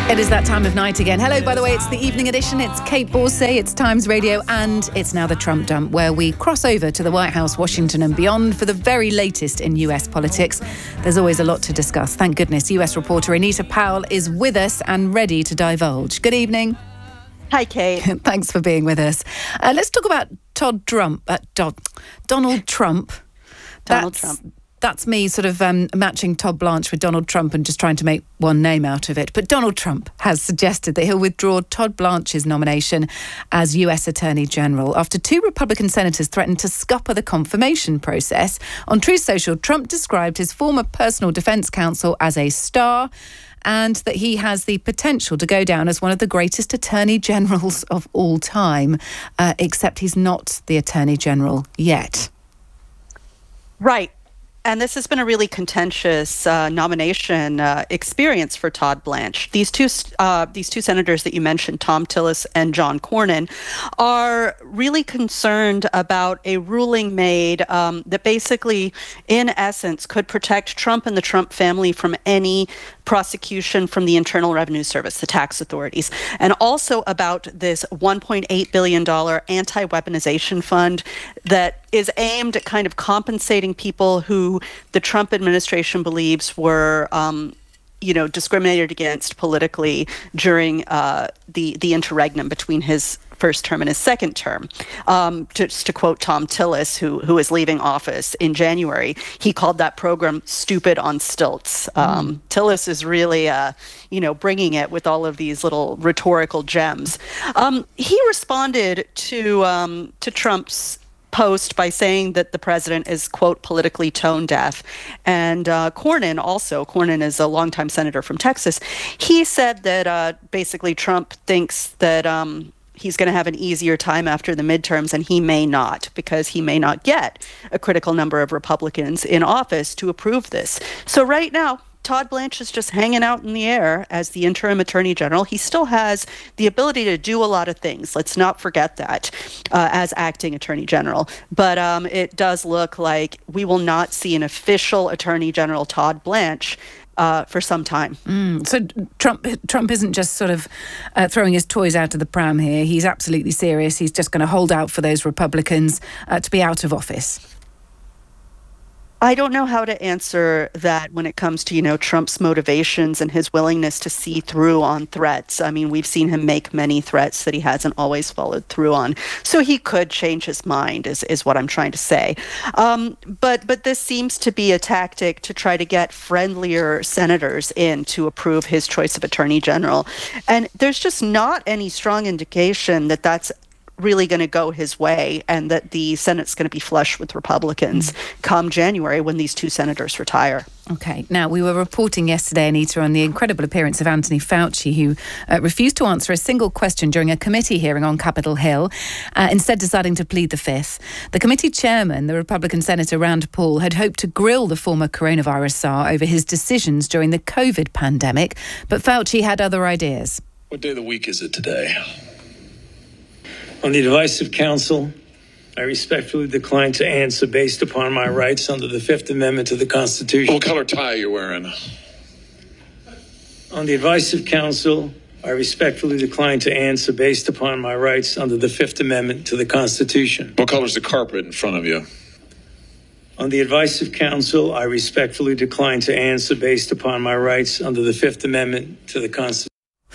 It is that time of night again. Hello, by the way, it's the evening edition. It's Kate Borsay, it's Times Radio, and it's now the Trump Dump, where we cross over to the White House, Washington and beyond for the very latest in US politics. There's always a lot to discuss. Thank goodness US reporter Anita Powell is with us and ready to divulge. Good evening. Hi, Kate. Thanks for being with us. Let's talk about Donald Trump. Donald Trump. That's me sort of matching Todd Blanche with Donald Trump and just trying to make one name out of it. But Donald Trump has suggested that he'll withdraw Todd Blanche's nomination as US Attorney General after two Republican senators threatened to scupper the confirmation process. On Truth Social, Trump described his former personal defense counsel as a star and that he has the potential to go down as one of the greatest attorney generals of all time, except he's not the Attorney General yet. Right. And this has been a really contentious nomination experience for Todd Blanche. These two senators that you mentioned, Thom Tillis and John Cornyn, are really concerned about a ruling made that basically, in essence, could protect Trump and the Trump family from any prosecution from the Internal Revenue Service, the tax authorities, and also about this $1.8 billion anti-weaponization fund that is aimed at kind of compensating people who the Trump administration believes were discriminated against politically during the interregnum between his first term and his second term. To quote Thom Tillis, who is leaving office in January, he called that program stupid on stilts. Tillis is really, bringing it with all of these little rhetorical gems. He responded to Trump's post by saying that the president is, quote, politically tone deaf. And Cornyn is a longtime senator from Texas. He said that basically Trump thinks that he's going to have an easier time after the midterms, and he may not, because he may not get a critical number of Republicans in office to approve this. So right now, Todd Blanche is just hanging out in the air as the interim attorney general. He still has the ability to do a lot of things. Let's not forget that as acting attorney general. But it does look like we will not see an official attorney general, Todd Blanche, for some time. So Trump isn't just sort of throwing his toys out of the pram here. He's absolutely serious. He's just going to hold out for those Republicans to be out of office. I don't know how to answer that when it comes to, Trump's motivations and his willingness to see through on threats. I mean, we've seen him make many threats that he hasn't always followed through on. So he could change his mind, is what I'm trying to say. But this seems to be a tactic to try to get friendlier senators in to approve his choice of attorney general. And there's just not any strong indication that that's really going to go his way and that the Senate's going to be flush with Republicans come January when these two senators retire. Okay. Now, we were reporting yesterday, Anita, on the incredible appearance of Anthony Fauci, who refused to answer a single question during a committee hearing on Capitol Hill, instead deciding to plead the fifth. The committee chairman, the Republican Senator Rand Paul, had hoped to grill the former coronavirus czar over his decisions during the COVID pandemic, but Fauci had other ideas. What day of the week is it today? On the advice of counsel, I respectfully decline to answer based upon my rights under the Fifth Amendment to the Constitution. What color tie are you wearing? On the advice of counsel, I respectfully decline to answer based upon my rights under the Fifth Amendment to the Constitution. What color is the carpet in front of you? On the advice of counsel, I respectfully decline to answer based upon my rights under the Fifth Amendment to the Constitution.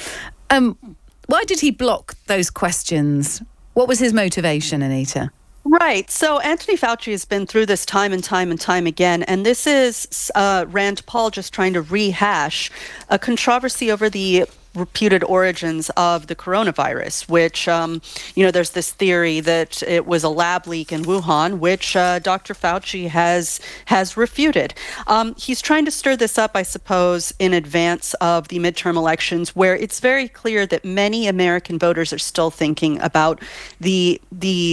Why did he block those questions? What was his motivation, Anita? Right. So Anthony Fauci has been through this time and time and time again. And this is Rand Paul just trying to rehash a controversy over the reputed origins of the coronavirus, which, there's this theory that it was a lab leak in Wuhan, which Dr. Fauci has refuted. He's trying to stir this up, I suppose, in advance of the midterm elections, where it's very clear that many American voters are still thinking about the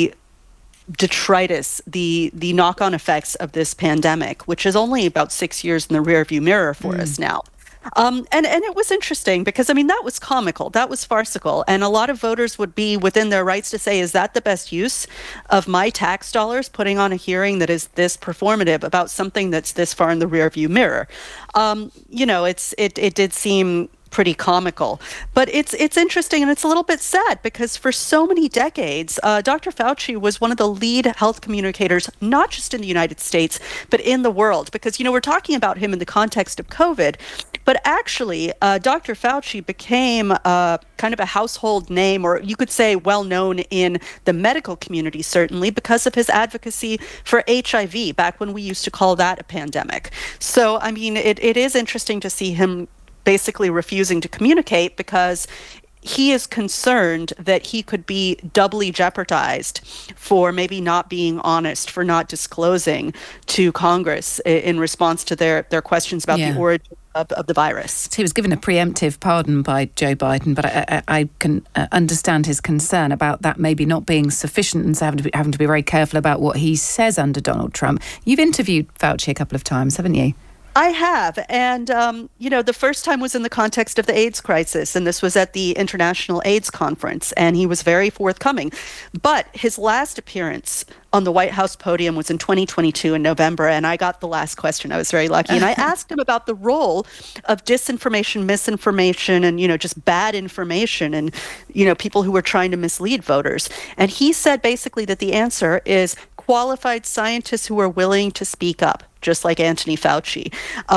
detritus, the knock-on effects of this pandemic, which is only about 6 years in the rearview mirror for us now. And it was interesting because, that was comical. That was farcical. And a lot of voters would be within their rights to say, is that the best use of my tax dollars, putting on a hearing that is this performative about something that's this far in the rearview mirror? It did seem pretty comical. But it's interesting, and it's a little bit sad because for so many decades, Dr. Fauci was one of the lead health communicators, not just in the United States, but in the world. Because, we're talking about him in the context of COVID, but actually, Dr. Fauci became kind of a household name, or you could say well-known in the medical community, certainly, because of his advocacy for HIV, back when we used to call that a pandemic. So, I mean, it is interesting to see him basically refusing to communicate because he is concerned that he could be doubly jeopardized for maybe not being honest, for not disclosing to Congress in response to their questions about the origin of the virus. He was given a preemptive pardon by Joe Biden, but I can understand his concern about that maybe not being sufficient and so having to be very careful about what he says under Donald Trump. You've interviewed Fauci a couple of times, haven't you? I have. And, the first time was in the context of the AIDS crisis, and this was at the International AIDS Conference, and he was very forthcoming. But his last appearance on the White House podium was in 2022 in November, and I got the last question. I was very lucky. And I asked him about the role of disinformation, misinformation, and, just bad information and, people who were trying to mislead voters. And he said basically that the answer is qualified scientists who are willing to speak up, just like Anthony Fauci.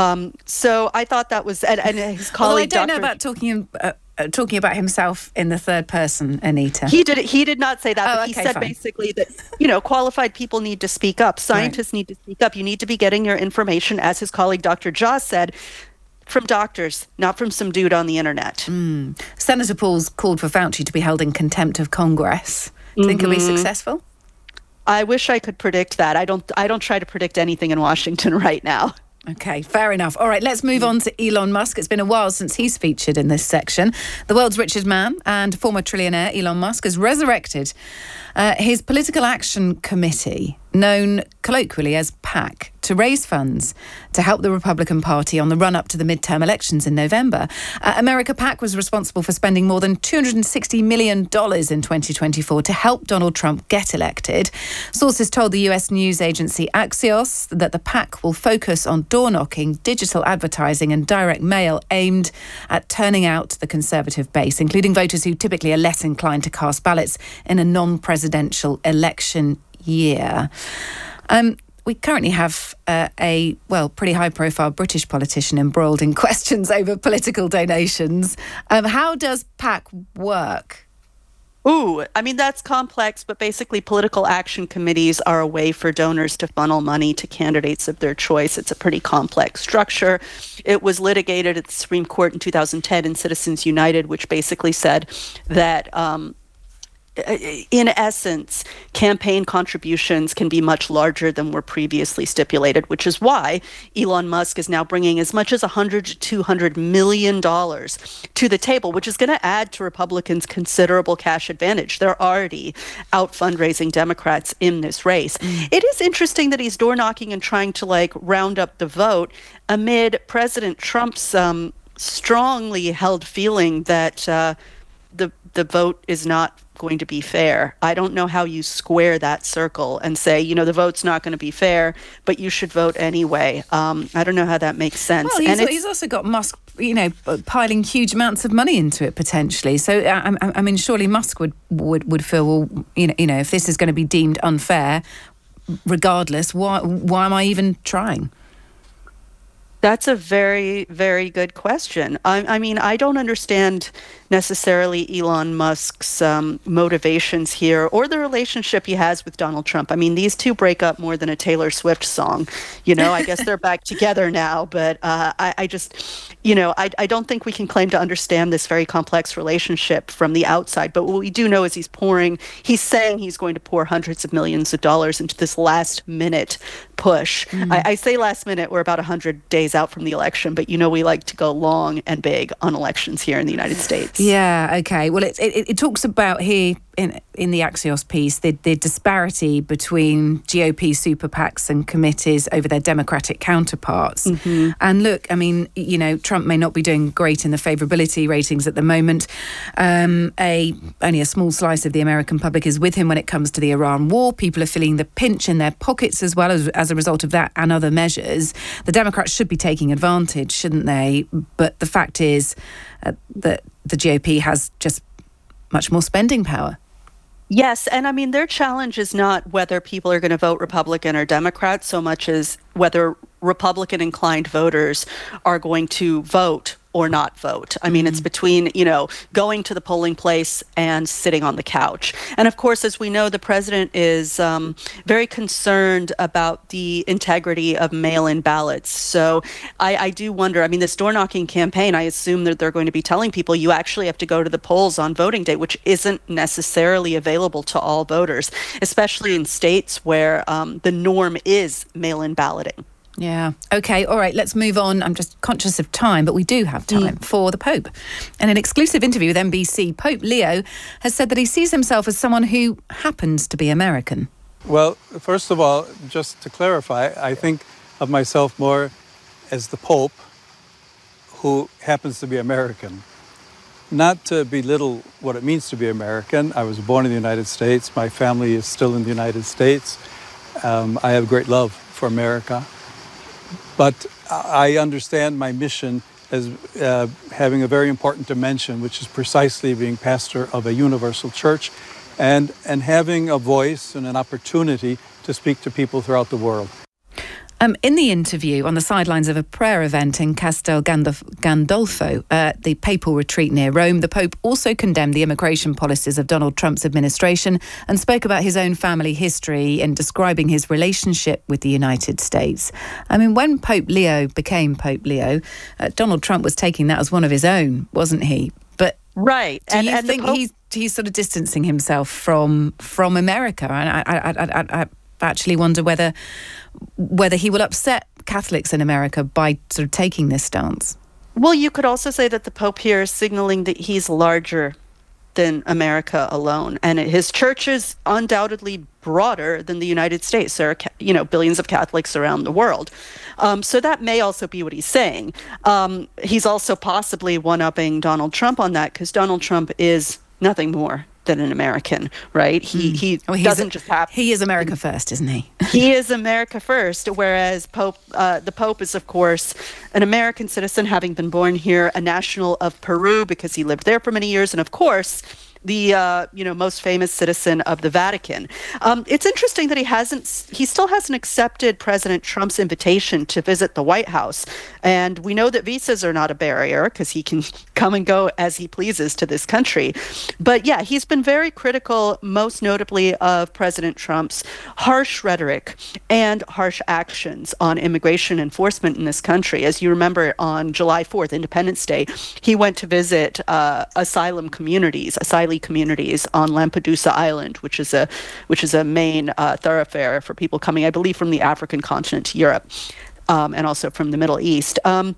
So I thought that was, and his colleague, I don't know about talking about himself in the third person, Anita. He did not say that, but he said basically that, qualified people need to speak up. Scientists need to speak up. You need to be getting your information, as his colleague, Dr. Jha, said, from doctors, not from some dude on the internet. Senator Pauls called for Fauci to be held in contempt of Congress. Do you think he'll be successful? I wish I could predict that. I don't try to predict anything in Washington right now. Okay, fair enough. All right, let's move on to Elon Musk. It's been a while since he's featured in this section. The world's richest man and former trillionaire Elon Musk has resurrected his Political Action Committee, known colloquially as PAC, to raise funds to help the Republican Party on the run-up to the midterm elections in November. America PAC was responsible for spending more than $260 million in 2024 to help Donald Trump get elected. Sources told the US news agency Axios that the PAC will focus on door-knocking, digital advertising and direct mail aimed at turning out the conservative base, including voters who typically are less inclined to cast ballots in a non-presidential election year. We currently have a pretty high-profile British politician embroiled in questions over political donations. How does PAC work? That's complex, but basically political action committees are a way for donors to funnel money to candidates of their choice. It's a pretty complex structure. It was litigated at the Supreme Court in 2010 in Citizens United, which basically said that in essence, campaign contributions can be much larger than were previously stipulated, which is why Elon Musk is now bringing as much as $100 to $200 million to the table, which is going to add to Republicans' considerable cash advantage. They're already out fundraising Democrats in this race. It is interesting that he's door knocking and trying to round up the vote amid President Trump's strongly held feeling that the vote is not going to be fair. I don't know how you square that circle and say, the vote's not going to be fair, but you should vote anyway. I don't know how that makes sense. Well, he's also got Musk, piling huge amounts of money into it potentially. So, surely Musk would feel, well, if this is going to be deemed unfair, regardless, why am I even trying? That's a very, very good question. I don't understand necessarily Elon Musk's motivations here or the relationship he has with Donald Trump. These two break up more than a Taylor Swift song. I guess they're back together now, but I don't think we can claim to understand this very complex relationship from the outside. But what we do know is he's saying he's going to pour hundreds of millions of dollars into this last minute push. I say last minute, we're about 100 days out from the election, but we like to go long and big on elections here in the United States. Yeah, okay. Well, it talks about here in the Axios piece the disparity between GOP super PACs and committees over their Democratic counterparts. And look, Trump may not be doing great in the favourability ratings at the moment. Only a small slice of the American public is with him when it comes to the Iran war. People are feeling the pinch in their pockets as well as as a result of that and other measures, the Democrats should be taking advantage, shouldn't they? But the fact is that the GOP has just much more spending power. Yes, and I mean, their challenge is not whether people are going to vote Republican or Democrat so much as whether Republican-inclined voters are going to vote or not vote. I mean, it's between, going to the polling place and sitting on the couch. And of course, as we know, the president is very concerned about the integrity of mail-in ballots. So I do wonder, I mean, this door-knocking campaign, I assume that they're going to be telling people you actually have to go to the polls on voting day, which isn't necessarily available to all voters, especially in states where the norm is mail-in balloting. Yeah. Okay. All right. Let's move on. I'm just conscious of time, but we do have time for the Pope. In an exclusive interview with NBC, Pope Leo has said that he sees himself as someone who happens to be American. Well, first of all, just to clarify, I think of myself more as the Pope who happens to be American. Not to belittle what it means to be American. I was born in the United States. My family is still in the United States. I have great love for America. But I understand my mission as having a very important dimension, which is precisely being pastor of a universal church and having a voice and an opportunity to speak to people throughout the world. In the interview on the sidelines of a prayer event in Castel Gandolfo, the papal retreat near Rome, the Pope also condemned the immigration policies of Donald Trump's administration and spoke about his own family history in describing his relationship with the United States. I mean, when Pope Leo became Pope Leo, Donald Trump was taking that as one of his own, wasn't he? But right. Do you think he's sort of distancing himself from America? And I actually wonder whether he will upset Catholics in America by sort of taking this stance. Well, you could also say that the Pope here is signaling that he's larger than America alone, and his church is undoubtedly broader than the United States. There are, billions of Catholics around the world. So that may also be what he's saying. He's also possibly one-upping Donald Trump on that, because Donald Trump is nothing more than an American, right? He doesn't just happen. He is America first, isn't he? He is America first, whereas the Pope is, of course, an American citizen, having been born here, a national of Peru because he lived there for many years, and of course, the most famous citizen of the Vatican. It's interesting that he still hasn't accepted President Trump's invitation to visit the White House, and we know that visas are not a barrier because he can come and go as he pleases to this country. But yeah, he's been very critical, most notably of President Trump's harsh rhetoric and harsh actions on immigration enforcement in this country. As you remember, on July 4th, Independence Day, he went to visit asylum communities on Lampedusa Island, which is a main thoroughfare for people coming, I believe, from the African continent to Europe, and also from the Middle East. I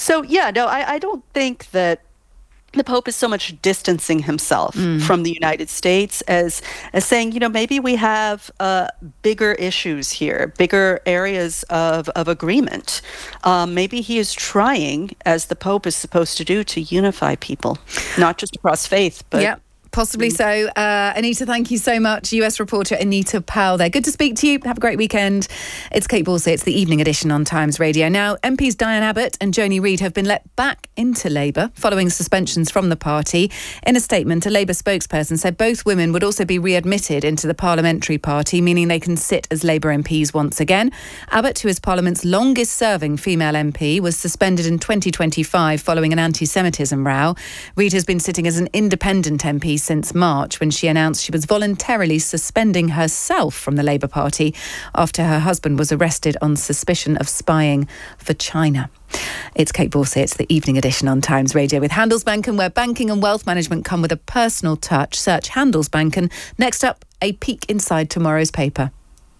don't think that the Pope is so much distancing himself from the United States as saying, maybe we have bigger issues here, bigger areas of agreement. Maybe he is trying, as the Pope is supposed to do, to unify people, not just across faith, but... Yep. Possibly so. Anita, thank you so much. US reporter Anita Powell there. Good to speak to you. Have a great weekend. It's Kate Borsey. It's the evening edition on Times Radio. Now, MPs Diane Abbott and Joni Reid have been let back into Labour following suspensions from the party. In a statement, a Labour spokesperson said both women would also be readmitted into the parliamentary party, meaning they can sit as Labour MPs once again. Abbott, who is Parliament's longest-serving female MP, was suspended in 2025 following an anti-Semitism row. Reid has been sitting as an independent MP since March, when she announced she was voluntarily suspending herself from the Labour Party after her husband was arrested on suspicion of spying for China. It's Kate Borsey. It's the evening edition on Times Radio with Handelsbanken, where banking and wealth management come with a personal touch. Search Handelsbanken. Next up, a peek inside tomorrow's paper.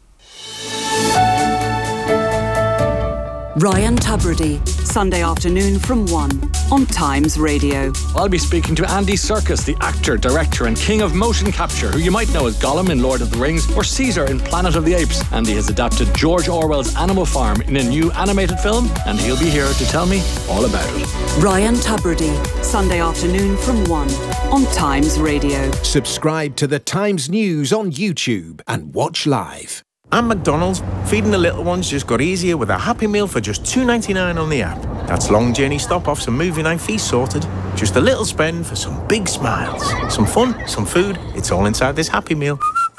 Ryan Tubridy, Sunday afternoon from 1 on Times Radio. I'll be speaking to Andy Serkis, the actor, director and king of motion capture, who you might know as Gollum in Lord of the Rings or Caesar in Planet of the Apes. Andy has adapted George Orwell's Animal Farm in a new animated film, and he'll be here to tell me all about it. Ryan Tubridy, Sunday afternoon from 1 on Times Radio. Subscribe to the Times News on YouTube and watch live. And McDonald's, feeding the little ones just got easier with a Happy Meal for just $2.99 on the app. That's long journey stop-offs and movie night feast sorted. Just a little spend for some big smiles. Some fun, some food, it's all inside this Happy Meal.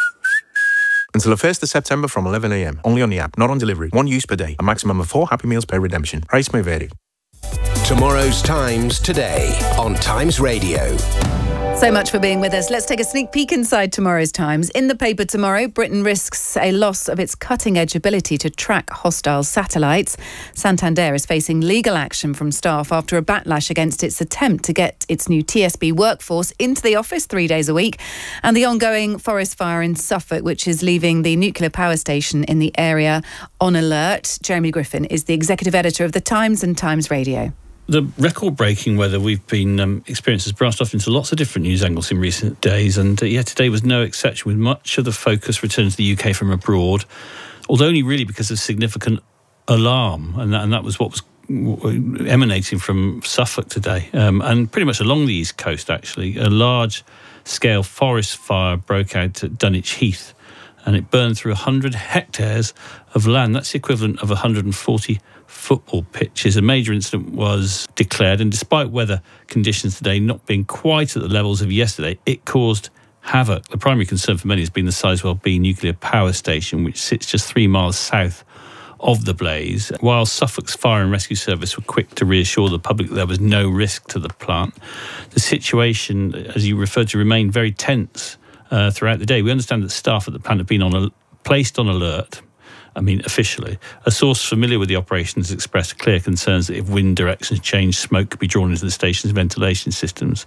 Until the 1st of September from 11 a.m. Only on the app, not on delivery. One use per day. A maximum of 4 Happy Meals per redemption. Price may vary. Tomorrow's Times today on Times Radio. So much for being with us. Let's take a sneak peek inside tomorrow's Times. In the paper tomorrow, Britain risks a loss of its cutting-edge ability to track hostile satellites. Santander is facing legal action from staff after a backlash against its attempt to get its new TSB workforce into the office 3 days a week. And the ongoing forest fire in Suffolk, which is leaving the nuclear power station in the area on alert. Jeremy Griffin is the executive editor of The Times and Times Radio. The record-breaking weather we've been experiencing has branched off into lots of different news angles in recent days, and today was no exception, with much of the focus returned to the UK from abroad, although only really because of significant alarm, and that was what was emanating from Suffolk today, and pretty much along the East Coast, actually. A large-scale forest fire broke out at Dunwich Heath, and it burned through 100 hectares of land. That's the equivalent of 140 football pitches. A major incident was declared, and despite weather conditions today not being quite at the levels of yesterday, it caused havoc. The primary concern for many has been the Sizewell B nuclear power station, which sits just 3 miles south of the blaze. While Suffolk's Fire and Rescue Service were quick to reassure the public that there was no risk to the plant, the situation, as you referred to, remained very tense throughout the day. We understand that staff at the plant have been placed on alert. Officially. A source familiar with the operations expressed clear concerns that if wind directions change, smoke could be drawn into the station's ventilation systems.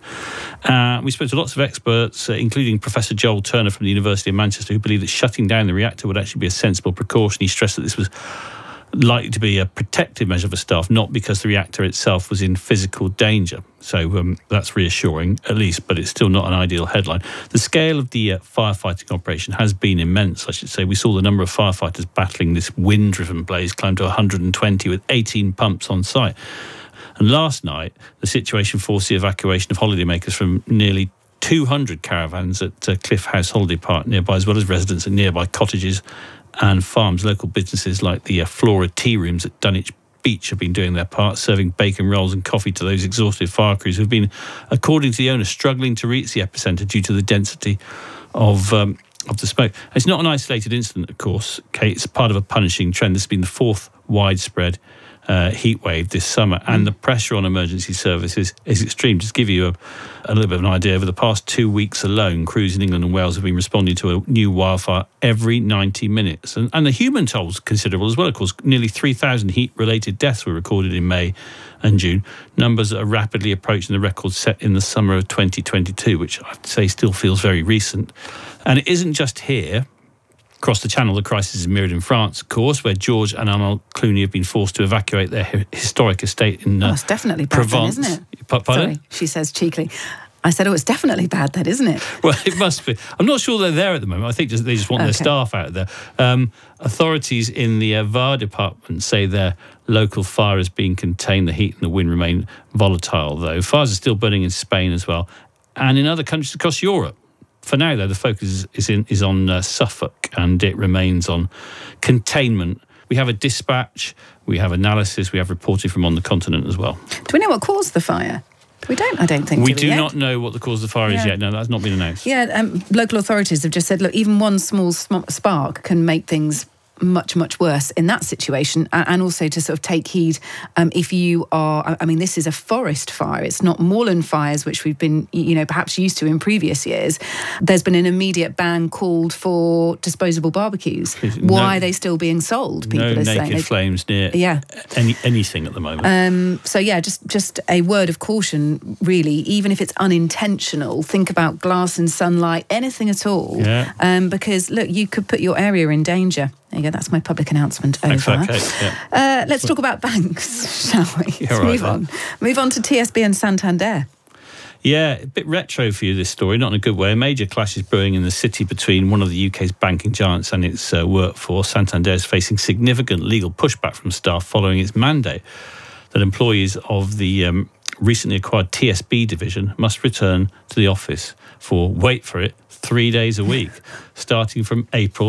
We spoke to lots of experts, including Professor Joel Turner from the University of Manchester, who believed that shutting down the reactor would actually be a sensible precaution. He stressed that this was likely to be a protective measure for staff, not because the reactor itself was in physical danger. So that's reassuring, at least, but it's still not an ideal headline. The scale of the firefighting operation has been immense, I should say. We saw the number of firefighters battling this wind-driven blaze climb to 120 with 18 pumps on site. And last night, the situation forced the evacuation of holidaymakers from nearly 200 caravans at Cliff House Holiday Park nearby, as well as residents at nearby cottages and farms. Local businesses like the Flora Tea Rooms at Dunwich Beach have been doing their part, serving bacon rolls and coffee to those exhausted fire crews who've been, according to the owner, struggling to reach the epicentre due to the density of the smoke. It's not an isolated incident, of course, Kate. It's part of a punishing trend. This has been the fourth widespread heat wave this summer, and the pressure on emergency services is extreme. Just to give you a little bit of an idea, over the past 2 weeks alone, crews in England and Wales have been responding to a new wildfire every 90 minutes. And the human toll is considerable as well. Of course, nearly 3,000 heat-related deaths were recorded in May and June, numbers that are rapidly approaching the record set in the summer of 2022, which I'd say still feels very recent. And it isn't just here. Across the Channel, the crisis is mirrored in France, of course, where George and Arnold Clooney have been forced to evacuate their historic estate in it's definitely bad Provence. Then, isn't it? Pardon? Sorry, she says cheekily. I said, it's definitely bad then, isn't it? Well, it must be. I'm not sure they're there at the moment. I think they just want their staff out there. Authorities in the Var department say their local fire is being contained. The heat and the wind remain volatile, though. Fires are still burning in Spain as well, and in other countries across Europe. For now, though, the focus is on Suffolk, and it remains on containment. We have a dispatch, we have analysis, we have reporting from on the continent as well. Do we know what caused the fire? We don't, I don't think. We do not know what the cause of the fire is yet. No, that's not been announced. Yeah, local authorities have just said, look, even one small spark can make things much, much worse in that situation, and also to sort of take heed if you are, this is a forest fire, it's not moorland fires, which we've been, perhaps used to in previous years. There's been an immediate ban called for disposable barbecues. Why are they still being sold? People no are saying naked flames near anything at the moment. Just a word of caution, really, even if it's unintentional, think about glass and sunlight, anything at all, because, look, you could put your area in danger. There you go, that's my public announcement over. Thanks, okay, let's talk about banks, shall we? Yeah, Move on to TSB and Santander. Yeah, a bit retro for you, this story, not in a good way. A major clash is brewing in the city between one of the UK's banking giants and its workforce. Santander is facing significant legal pushback from staff following its mandate that employees of the recently acquired TSB division must return to the office for, wait for it, 3 days a week, starting from April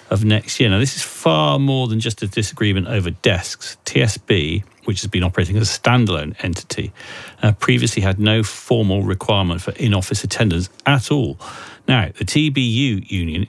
of next year. Now, this is far more than just a disagreement over desks. TSB, which has been operating as a standalone entity, previously had no formal requirement for in-office attendance at all. Now, the TBU union